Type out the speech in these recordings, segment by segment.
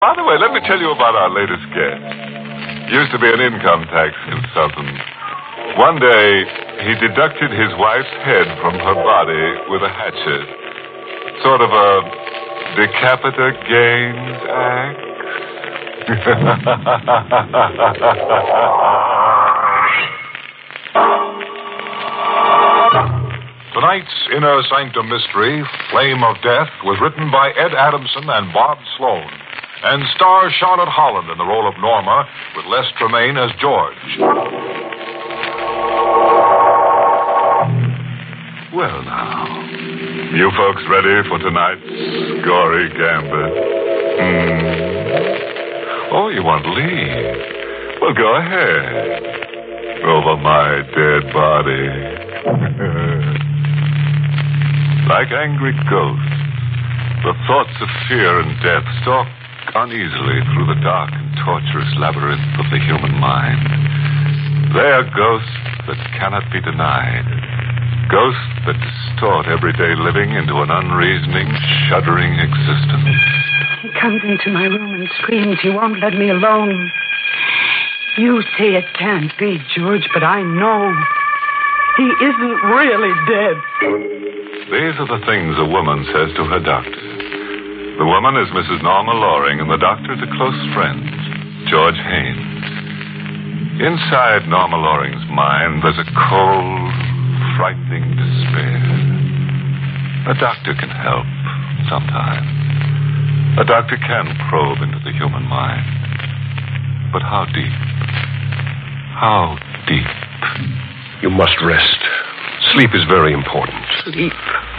By the way, let me tell you about our latest guest. Used to be an income tax consultant. One day, he deducted his wife's head from her body with a hatchet. Sort of a decapita gains act. Tonight's Inner Sanctum Mystery, Flame of Death, was written by Ed Adamson and Bob Sloan, and stars Charlotte Holland in the role of Norma, with Les Tremaine as George. Well, now, you folks ready for tonight's gory gambit? Oh, you want to leave? Well, go ahead. Over my dead body. Like angry ghosts, the thoughts of fear and death stalk uneasily through the dark and torturous labyrinth of the human mind. They are ghosts that cannot be denied. Ghosts that distort everyday living into an unreasoning, shuddering existence. He comes into my room and screams he won't let me alone. You say it can't be, George, but I know. He isn't really dead. These are the things a woman says to her doctor. The woman is Mrs. Norma Loring, and the doctor is a close friend, George Haynes. Inside Norma Loring's mind, there's a cold, frightening despair. A doctor can help, sometimes. A doctor can probe into the human mind. But how deep? How deep? You must rest. Sleep is very important. Sleep.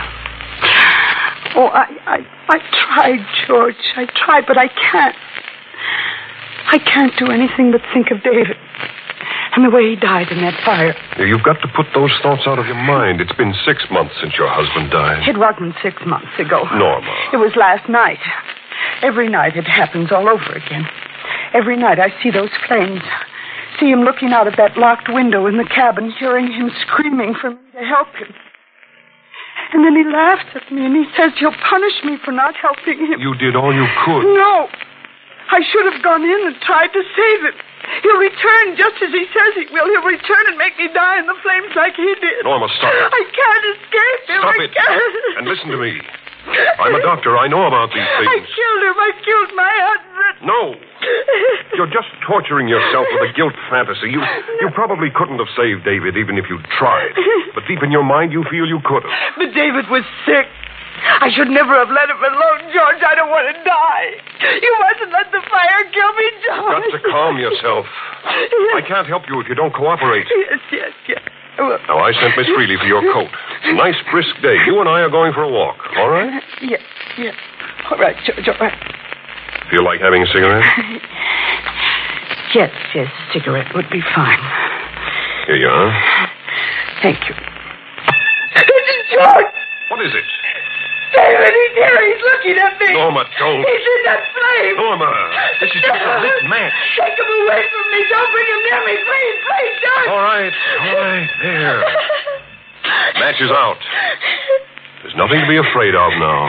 Oh, I tried, George. I tried, but I can't. I can't do anything but think of David and the way he died in that fire. You've got to put those thoughts out of your mind. It's been 6 months since your husband died. It wasn't 6 months ago. Norma. It was last night. Every night it happens all over again. Every night I see those flames. See him looking out of that locked window in the cabin, hearing him screaming for me to help him. And then he laughs at me and he says he'll punish me for not helping him. You did all you could. No. I should have gone in and tried to save him. He'll return just as he says he will. He'll return and make me die in the flames like he did. Norma, stop it. I can't escape him. Stop I it. can't. And listen to me. I'm a doctor. I know about these things. I killed him. I killed my husband. No. You're just torturing yourself with a guilt fantasy. You probably couldn't have saved David even if you'd tried. But deep in your mind, you feel you could have. But David was sick. I should never have let him alone, George. I don't want to die. You mustn't let the fire kill me, George. You've got to calm yourself. Yes. I can't help you if you don't cooperate. Yes. Well, Now, I sent Miss Freely for your coat. It's a nice, brisk day. You and I are going for a walk, all right? Yes. All right, George, all right. Feel like having a cigarette? Yes, a cigarette would be fine. Here you are. Thank you. George! What is it? David, he's here. He's looking at me. Norma, don't. He's in that flame. Norma, this is just a lit match. Take him away from me. Don't bring him near me. Please, George. All right. There. Match is out. There's nothing to be afraid of now.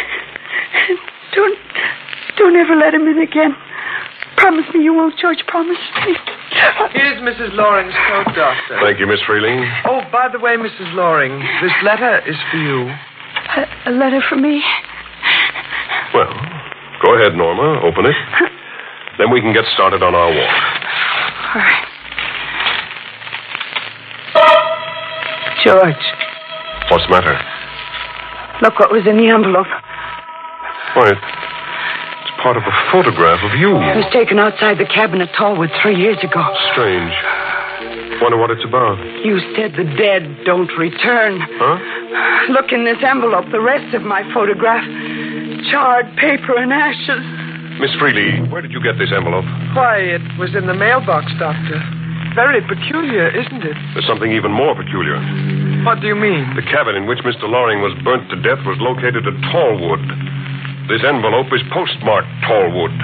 Don't ever let him in again. Promise me you won't, George. Promise me. Here's Mrs. Loring's coat, Doctor. Thank you, Miss Freely. Oh, by the way, Mrs. Loring, this letter is for you. A letter for me? Well, go ahead, Norma. Open it. Then we can get started on our walk. All right. George, What's the matter? look what was in the envelope. Why, it's part of a photograph of you. It was taken outside the cabin at Tallwood 3 years ago. Strange. Wonder what it's about. You said the dead don't return. Huh? Look in this envelope, the rest of my photograph. Charred paper and ashes. Miss Freely, where did you get this envelope? Why, it was in the mailbox, Doctor. Very peculiar, isn't it? There's something even more peculiar. What do you mean? The cabin in which Mr. Loring was burnt to death was located at Tallwood. This envelope is postmarked Tallwood.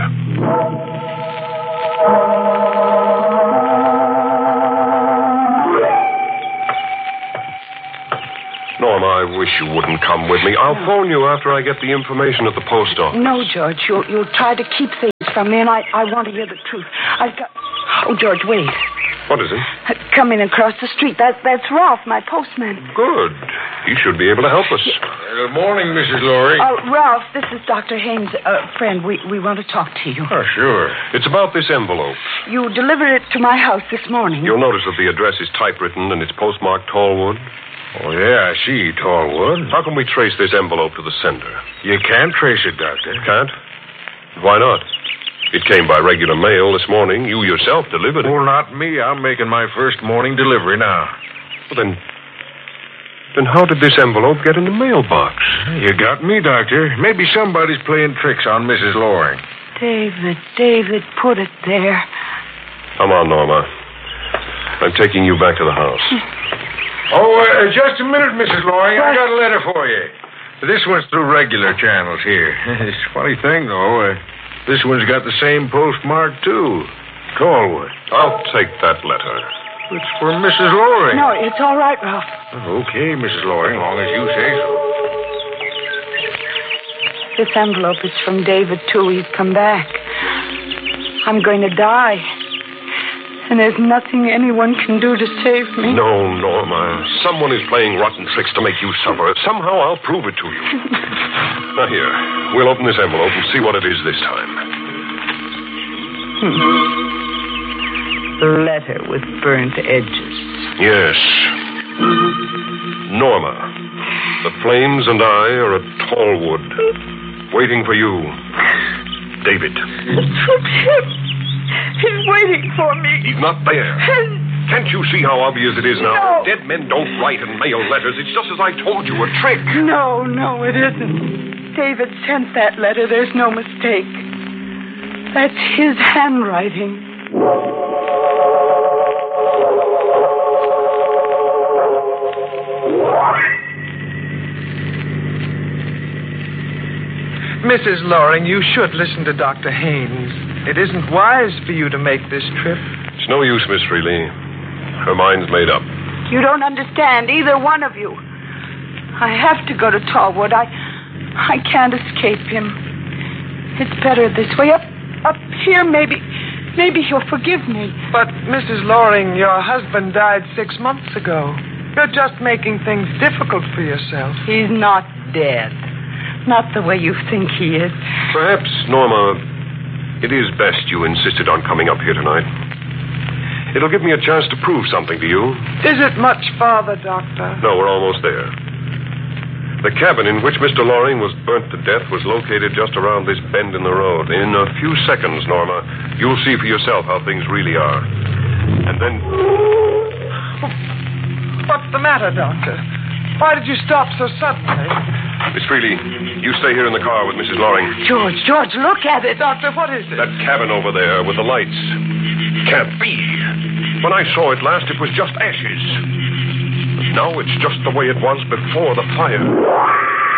Norma, I wish you wouldn't come with me. I'll phone you after I get the information at the post office. No, George. You'll try to keep things from me, and I want to hear the truth. I've got... Oh, George, wait. What is it? Coming across the street. That's Ralph, my postman. Good. He should be able to help us. Good morning, Mrs. Loring. Ralph, this is Dr. Haynes' friend. We want to talk to you. Oh, sure. It's about this envelope. You delivered it to my house this morning. You'll notice that the address is typewritten and it's postmarked Tallwood. Oh, yeah, I see, Tallwood. How can we trace this envelope to the sender? You can't trace it, Doctor. Can't? Why not? It came by regular mail this morning. You yourself delivered it. Oh, not me. I'm making my first morning delivery now. Well, then how did this envelope get in the mailbox? You got me, Doctor. Maybe somebody's playing tricks on Mrs. Loring. David, put it there. Come on, Norma. I'm taking you back to the house. Oh, just a minute, Mrs. Loring. I got a letter for you. This one's through regular channels here. It's a funny thing, though. This one's got the same postmark, too. Tallwood. I'll take that letter. It's for Mrs. Loring. No, it's all right, Ralph. Okay, Mrs. Loring, long as you say so. This envelope is from David, too. He's come back. I'm going to die. And there's nothing anyone can do to save me. No, Norma. Someone is playing rotten tricks to make you suffer. Somehow I'll prove it to you. Now, here. We'll open this envelope and see what it is this time. A letter with burnt edges. Yes. Norma, the flames and I are at Tallwood, waiting for you. David. It's from him. He's waiting for me. He's not there. Can't you see how obvious it is now? No. Dead men don't write and mail letters. It's just as I told you, a trick. No, it isn't. David sent that letter. There's no mistake. That's his handwriting. Mrs. Loring, you should listen to Dr. Haynes. It isn't wise for you to make this trip. It's no use, Miss Freely. Her mind's made up. You don't understand, either one of you. I have to go to Tallwood. I can't escape him. It's better this way. Up here, maybe he'll forgive me. But, Mrs. Loring, your husband died 6 months ago. You're just making things difficult for yourself. He's not dead. Not the way you think he is. Perhaps, Norma, it is best you insisted on coming up here tonight. It'll give me a chance to prove something to you. Is it much farther, Doctor? No, we're almost there. The cabin in which Mr. Loring was burnt to death was located just around this bend in the road. In a few seconds, Norma, you'll see for yourself how things really are. And then... What's the matter, Doctor? Why did you stop so suddenly? Miss Freely, you stay here in the car with Mrs. Loring. George, look at it. Doctor, what is it? That cabin over there with the lights. Can't be. When I saw it last, it was just ashes. But now it's just the way it was before the fire.